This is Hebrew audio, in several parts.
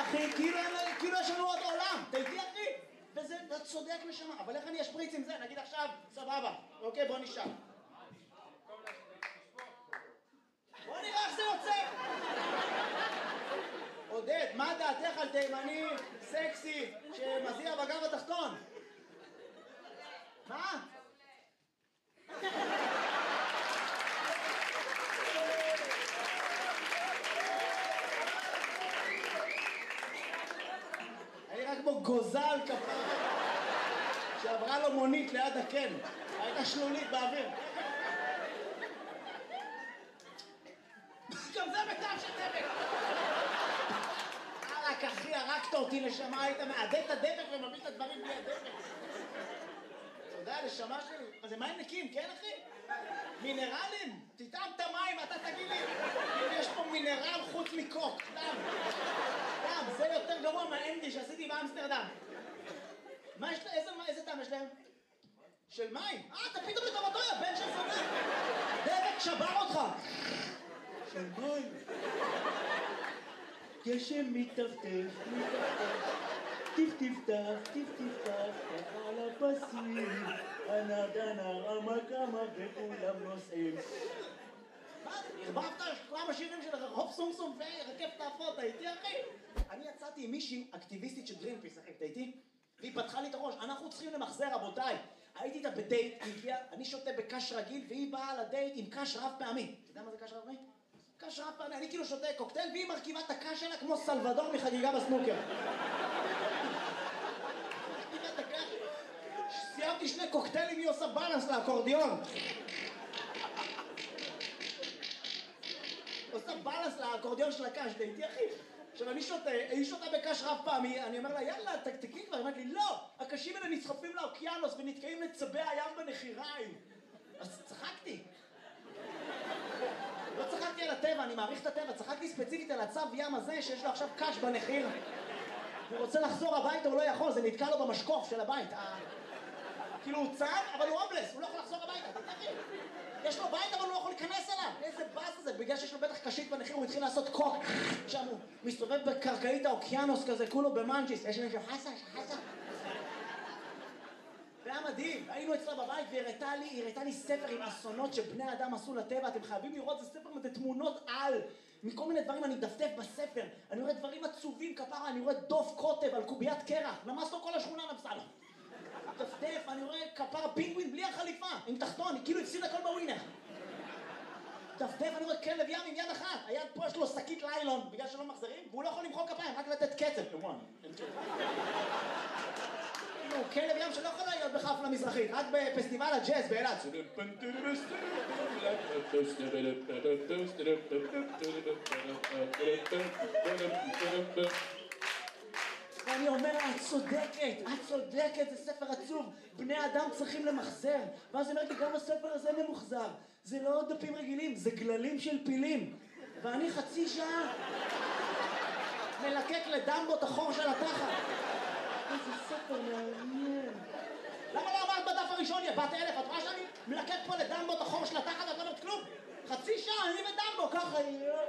אחי, כאילו יש לנו עוד עולם. אתה איתי, אחי? וזה צודק נשמה. אבל איך אני אשפריץ עם זה? נגיד עכשיו, סבבה. אוקיי, בוא נשאר. בוא נראה איך זה יוצא. עודד, מה דעתך על תימני סקסי שמזיע בגב התחתון? מה? אני רק כמו גוזל כפרה שעברה לו מונית ליד הקן. הייתה שלולית באוויר. גם זה בטעם של דבק. רק אחי, הרגת אותי נשמה, היית מעדד את הדבק ומביא את הדברים בלי הדבק. אתה יודע, נשמה שלי, אבל זה מים נקים, כן אחי? מינרלים? תטעם את המים, אתה תגיד לי אם יש פה מינרל חוץ מקוק, טעם. זה יותר גרוע מהאנדי שעשיתי באמסטרדם. מה יש להם? איזה טעם יש להם? של מים? אתה פתאום לטובתו, יא בן של זונה. דבק שבר אותך. של מים. גשם מטפטף, טיפ-טיפטף, ככה על הפסים, הנר, המקמה וכולם נוסעים. מה? הרבבת כמה שירים של רחוב סום ורכב תעפות, הייתי אחי? אני יצאתי עם מישהי אקטיביסטית של גרינפיס, אחי, הייתי? והיא פתחה לי את הראש, אנחנו צריכים למחזר רבותיי. הייתי איתה בדייט, אני שותה בקש רגיל והיא באה לדייט עם קש רב פעמי. אתה יודע מה זה קש רב פעמי? קש רב פעמי, אני כאילו שותה קוקטייל והיא מרכיבה את הקש שלה כמו סלבדור מחגיגה בסנוקר. סיימתי 2 קוקטיילים, היא עושה בלנס לאקורדיון. עושה בלנס לאקורדיון של הקש, דייטי אחי. עכשיו אני שותה, היא שותה בקש רב פעמי, אני אומר לה יאללה תקתקי כבר, היא אומרת לי לא, הקשים האלה נסחפים לאוקיינוס ונתקעים לצבי הים בנחיריים. אז צחקתי. לא צחקתי על הטבע, אני מעריך את הטבע, צחקתי ספציפית על הצב ים הזה שיש לו עכשיו קש בנחיר. הוא רוצה לחזור הביתה, הוא לא יכול, זה נתקע לו במשקוף של הבית. כאילו הוא צב, אבל הוא הומלס, הוא לא יכול לחזור הביתה, אתה תבין? יש לו בית אבל הוא לא יכול להיכנס אליו. איזה באס זה, בגלל שיש לו בטח קשית בנחיר, הוא התחיל לעשות קוק. שם הוא מסתובב בקרקעית האוקיינוס כזה, כולו במנג'יס. יש לי מישהו, חסה. זה היה מדהים, היינו אצלה בבית והיא הראתה לי ספר עם אסונות שבני אדם עשו לטבע, אתם חייבים לראות, זה ספר עם תמונות על, מכל מיני דברים אני דפדף בספר, אני רואה דברים עצובים כפרה, אני רואה דוף קוטב על קוביית קרח, נמס לו כל השכונה נמסה לו. דפדף, אני רואה כפרה פינגווין בלי החליפה, עם תחתון, היא כאילו הפסיד הכל בווינר. דפדף, אני רואה כלב ים עם יד אחת, היד פה יש לו שקית ליילון, בגלל שלא מחזרים, והוא לא יכול למחוא כפיים, רק לתת קצב. הוא כלב ים שלא יכול להיות בחפלה מזרחית, רק בפסטיבל הג'אז באילת. ואני אומר לה, את צודקת, זה ספר עצוב, בני אדם צריכים למחזר. ואז היא אומרת לי, גם הספר הזה ממוחזר, זה לא דפים רגילים, זה גללים של פילים. ואני חצי שעה מלקק לדמבו את החור של התחת. איזה ספר מעניין. למה לא אמרת בדף הראשון, יא בת אלף? את רואה שאני מלקק פה לדמבו את החור של התחת ואת לא אומרת כלום? חצי שעה, אני ודמבו, ככה.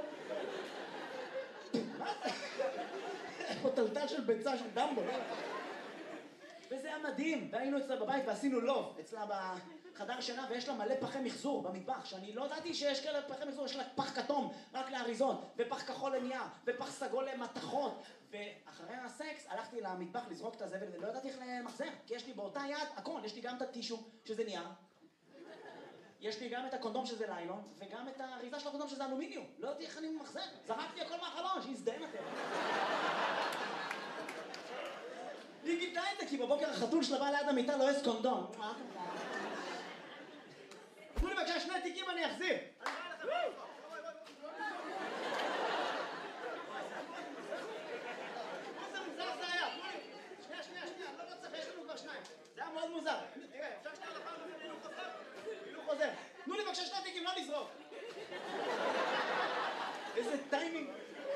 מה זה? פה טלטל של ביצה של דמבו. וזה היה מדהים, והיינו אצלה בבית ועשינו לוב אצלה בחדר שינה, ויש לה מלא פחי מחזור במטבח, שאני לא ידעתי שיש כאלה פחי מחזור, יש לה פח כתום רק לאריזות, ופח כחול לנייר, ופח סגול למתכות. ואחרי הסקס הלכתי למטבח לזרוק את הזבל ולא ידעתי איך למחזר, כי יש לי באותה יד הכל, יש לי גם את הטישו שזה נייר, יש לי גם את הקונדום שזה ליילון, וגם את האריזה של הקונדום שזה אלומיניום. לא יודעתי איך אני מחזר, זרקתי הכל מהחלון, שיזדהם אתם. היא גיתה את זה, כי בבוקר החתול שלה בא ליד המיטה לא יש קונדום. תנו לי בבקשה 2 תיקים אני אחזיר. איזה מוזר זה היה. שנייה, לא צריך, יש לנו כבר 2. זה היה מאוד מוזר. תראה, אפשר שנייה לפעם הזה הילוך חוזר. תנו לי בבקשה 2 תיקים, לא לזרוק. איזה טיימינג.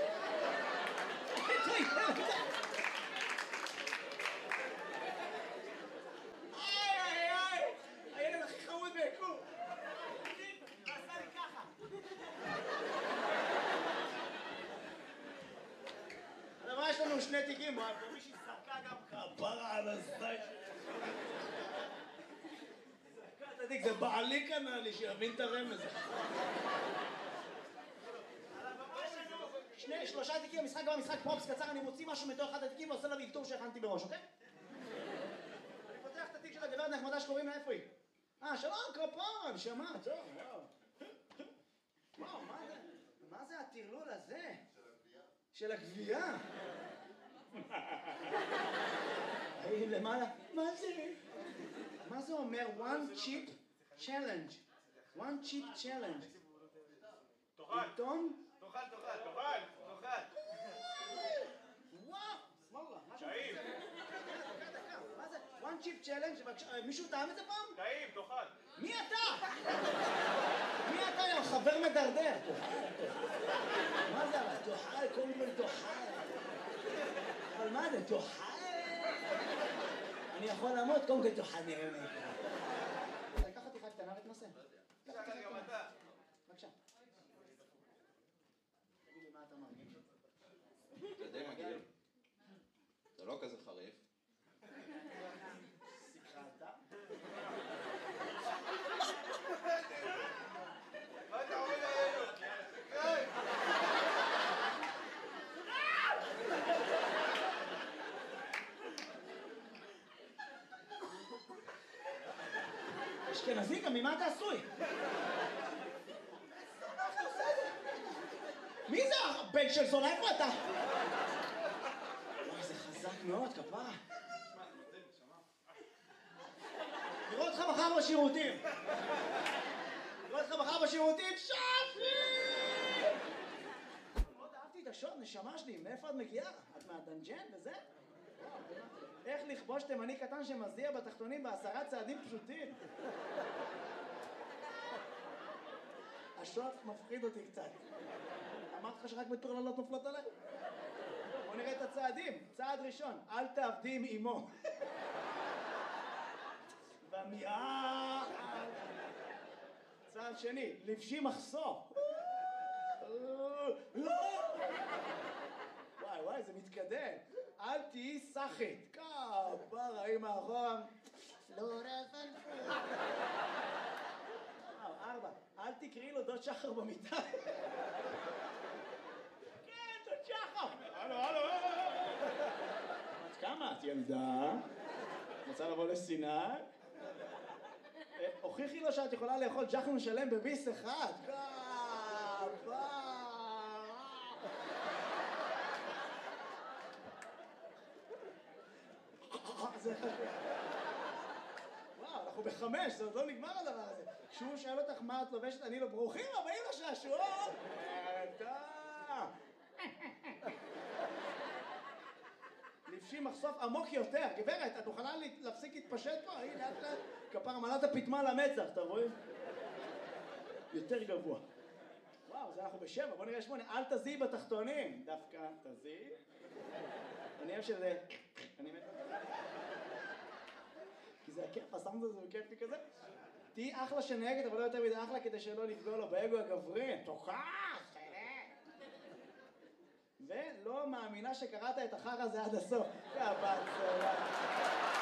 הילד הכי חמוד ביקום. עשה לי ככה. אבל מה יש לנו שני תיקים, ומישהי זרקה גם כפרה על הזין. זרקה את התיק, זה בעלי קנה לי, שיבין את הרמז. שלושה תיקים, המשחק גם משחק פרופס קצר, אני מוציא משהו מתוך אחד התיקים ועושה לו אלתור שהכנתי בראש, אוקיי? אני פותח את התיק של הגברת נחמדה שקוראים לה, איפה היא? שלום, כפרה, נשמה, טוב, וואו, מה זה הטרלול הזה? של הגבייה? למעלה, מה זה? מה זה אומר? one chip challenge. one chip challenge. תאכל. עיתון? תאכל. וואו, סמאללה. טעים. מה זה? one chip challenge? מישהו טעם את זה פעם? טעים, תאכל. מי אתה? מי אתה, יא חבר מדרדר? מה זה אבל? תאכל, קודם כל תאכל. אבל מה זה? תאכל? אני יכול למות, קודם כל תאכל נראה לי. קח חתיכה קטנה ותנסה. קח חתיכה קטנה. בבקשה. תגיד לי מה אתה מרגיש? זה די מגעיל. זה לא כזה חריף. סיכרת? מה אתה עומד עלינו? אשכנזי, גם ממה אתה עשוי? מי זה הבן של זונה? איפה אתה? וואי, זה חזק מאוד, כפרה. נראה אותך מחר בשירותים. שפי! מאוד אהבתי את השוט, נשמה שלי, מאיפה את מגיעה? את מהדנג'ן וזה? איך לכבוש תימני קטן שמזיע בתחתונים ב10 צעדים פשוטים? השוט מפחיד אותי קצת. אמרתי לך שרק מטורללות נופלות עליי? בוא נראה את הצעדים. צעד ראשון, אל תעבדי עם אמו. במיעה. צעד שני, לבשי מחסור. וואי, זה מתקדם. אל תהיי סחית. כפרה, עם האחרון. פלורה פלפול. 4, אל תקראי לו דוד שחר במיטה. כן, דוד שחר. הלו. את כמה? את ילדה? רוצה לבוא לסיני? הוכיחי לו שאת יכולה לאכול ג'חנון שלם בביס אחד. וואו, אנחנו ב5, זה עוד לא נגמר הדבר הזה. כשהוא שואל אותך מה את לובשת, אני לא, ברוכים הבאים לשעשועון! לבשי מחשוף עמוק יותר. גברת, את מוכנה להפסיק להתפשט פה? הנה, לאט, כפרה מלאת הפתמה למצח, אתה רואה? יותר גבוה. וואו, זה אנחנו ב7, בוא נראה 8. אל תזיעי בתחתונים. דווקא תזיעי. אני אוהב שזה... אני מת... כי זה הכיף, הסאונד הזה הוא כיפי כזה. תהי אחלה שנהגת, אבל לא יותר מדי אחלה כדי שלא לפגוע לו באגו הגברי. תוכח! ולא מאמינה שקראת את החר הזה עד הסוף. יא בת צולה.